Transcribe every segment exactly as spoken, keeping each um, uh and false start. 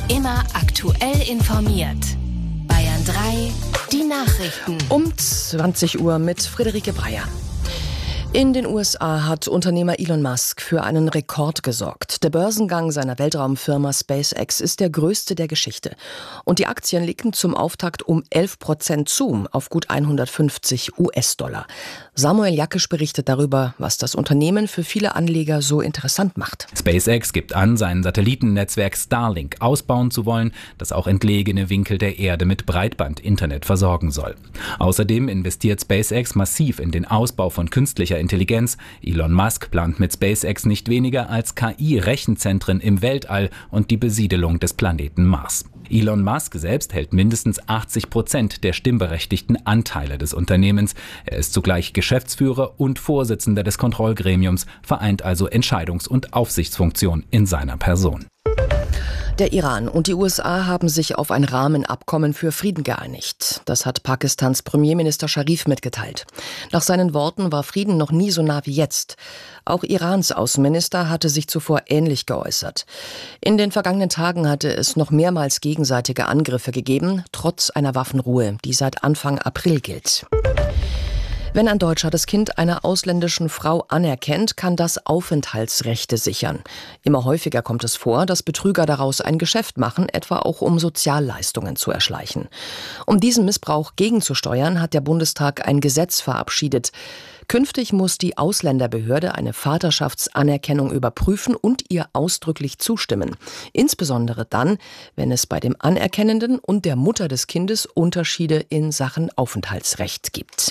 Immer aktuell informiert. Bayern drei, die Nachrichten. Um zwanzig Uhr mit Friederike Breyer. In den U S A hat Unternehmer Elon Musk für einen Rekord gesorgt. Der Börsengang seiner Weltraumfirma SpaceX ist der größte der Geschichte. Und die Aktien legten zum Auftakt um elf Prozent zu, auf gut hundertfünfzig US-Dollar. Samuel Jackisch berichtet darüber, was das Unternehmen für viele Anleger so interessant macht. SpaceX gibt an, sein Satellitennetzwerk Starlink ausbauen zu wollen, das auch entlegene Winkel der Erde mit Breitband-Internet versorgen soll. Außerdem investiert SpaceX massiv in den Ausbau von künstlicher Intelligenz. Elon Musk plant mit SpaceX nicht weniger als K I-Rechenzentren im Weltall und die Besiedelung des Planeten Mars. Elon Musk selbst hält mindestens achtzig Prozent der stimmberechtigten Anteile des Unternehmens. Er ist zugleich Geschäftsführer und Vorsitzender des Kontrollgremiums, vereint also Entscheidungs- und Aufsichtsfunktion in seiner Person. Der Iran und die U S A haben sich auf ein Rahmenabkommen für Frieden geeinigt. Das hat Pakistans Premierminister Scharif mitgeteilt. Nach seinen Worten war Frieden noch nie so nah wie jetzt. Auch Irans Außenminister hatte sich zuvor ähnlich geäußert. In den vergangenen Tagen hatte es noch mehrmals gegenseitige Angriffe gegeben, trotz einer Waffenruhe, die seit Anfang April gilt. Wenn ein Deutscher das Kind einer ausländischen Frau anerkennt, kann das Aufenthaltsrechte sichern. Immer häufiger kommt es vor, dass Betrüger daraus ein Geschäft machen, etwa auch um Sozialleistungen zu erschleichen. Um diesen Missbrauch gegenzusteuern, hat der Bundestag ein Gesetz verabschiedet. Künftig muss die Ausländerbehörde eine Vaterschaftsanerkennung überprüfen und ihr ausdrücklich zustimmen. Insbesondere dann, wenn es bei dem Anerkennenden und der Mutter des Kindes Unterschiede in Sachen Aufenthaltsrecht gibt.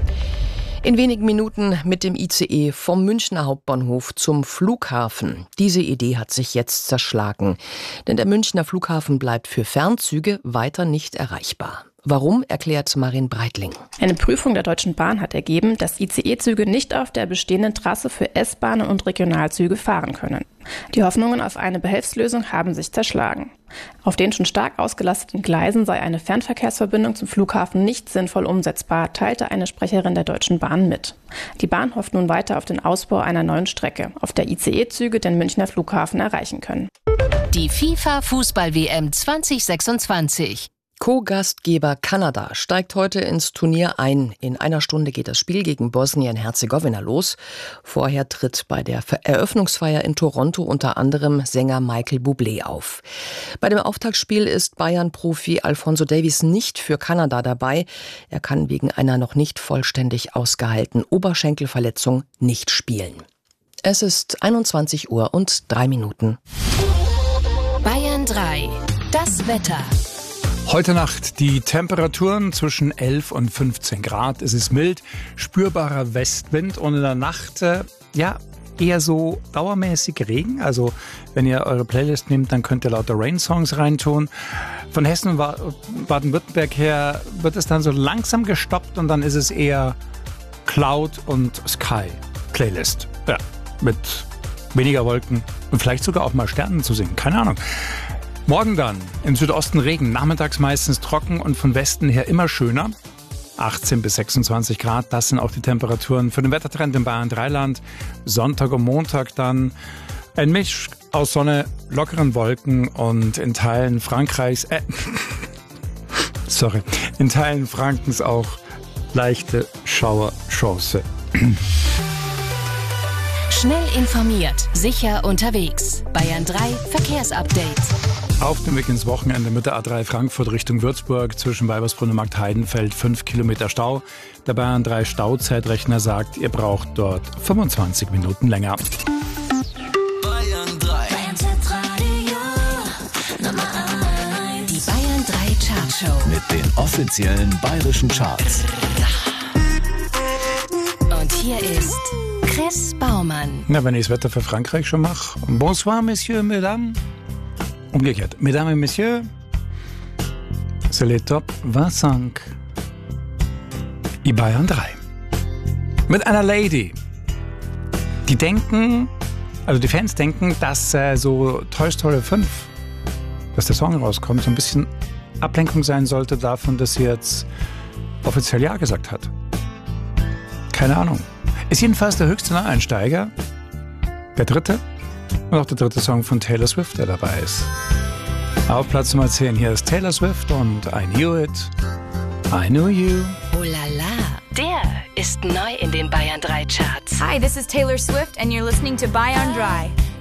In wenigen Minuten mit dem I C E vom Münchner Hauptbahnhof zum Flughafen. Diese Idee hat sich jetzt zerschlagen, denn der Münchner Flughafen bleibt für Fernzüge weiter nicht erreichbar. Warum, erklärt Marin Breitling. Eine Prüfung der Deutschen Bahn hat ergeben, dass I C E-Züge nicht auf der bestehenden Trasse für S-Bahnen und Regionalzüge fahren können. Die Hoffnungen auf eine Behelfslösung haben sich zerschlagen. Auf den schon stark ausgelasteten Gleisen sei eine Fernverkehrsverbindung zum Flughafen nicht sinnvoll umsetzbar, teilte eine Sprecherin der Deutschen Bahn mit. Die Bahn hofft nun weiter auf den Ausbau einer neuen Strecke, auf der I C E-Züge den Münchner Flughafen erreichen können. Die FIFA-Fußball-W M zwanzig sechsundzwanzig. Co-Gastgeber Kanada steigt heute ins Turnier ein. In einer Stunde geht das Spiel gegen Bosnien-Herzegowina los. Vorher tritt bei der Eröffnungsfeier in Toronto unter anderem Sänger Michael Bublé auf. Bei dem Auftaktspiel ist Bayern-Profi Alphonso Davies nicht für Kanada dabei. Er kann wegen einer noch nicht vollständig ausgeheilten Oberschenkelverletzung nicht spielen. Es ist einundzwanzig Uhr und drei Minuten. Bayern drei. Das Wetter. Heute Nacht die Temperaturen zwischen elf und fünfzehn Grad. Es ist mild, spürbarer Westwind und in der Nacht, äh, ja, eher so dauermäßig Regen. Also wenn ihr eure Playlist nehmt, dann könnt ihr lauter Rain-Songs reintun. Von Hessen und Baden-Württemberg her wird es dann so langsam gestoppt und dann ist es eher Cloud und Sky Playlist. Ja, mit weniger Wolken und vielleicht sogar auch mal Sternen zu sehen. Keine Ahnung. Morgen dann im Südosten Regen, nachmittags meistens trocken und von Westen her immer schöner. achtzehn bis sechsundzwanzig Grad, das sind auch die Temperaturen für den Wettertrend im Bayern Dreiland. Sonntag und Montag dann ein Misch aus Sonne, lockeren Wolken und in Teilen Frankreichs, äh, sorry, in Teilen Frankens auch leichte Schauerchance. Schnell informiert, sicher unterwegs. Bayern drei Verkehrsupdate. Auf dem Weg ins Wochenende mit der A drei Frankfurt Richtung Würzburg zwischen Weibersbrunn und Marktheidenfeld fünf Kilometer Stau. Der Bayern drei Stauzeitrechner sagt, ihr braucht dort fünfundzwanzig Minuten länger. Bayern drei. Die Bayern drei Chartshow. Mit den offiziellen bayerischen Charts. Und hier ist Chris Baumann. Na, wenn ich das Wetter für Frankreich schon mache. Bonsoir, Messieurs, Mesdames. Umgekehrt. Mesdames et Messieurs, c'est les Top fünfundzwanzig. I Bayern drei. Mit einer Lady. Die denken, also die Fans denken, dass äh, so Toy Story fünf, dass der Song rauskommt, so ein bisschen Ablenkung sein sollte davon, dass sie jetzt offiziell Ja gesagt hat. Keine Ahnung. Ist jedenfalls der höchste Neueinsteiger. Der dritte. Und auch der dritte Song von Taylor Swift, der dabei ist. Auf Platz Nummer zehn, hier ist Taylor Swift und I Knew It, I Knew You. Oh la la, der ist neu in den Bayern drei Charts. Hi, this is Taylor Swift and you're listening to Bayern Dry.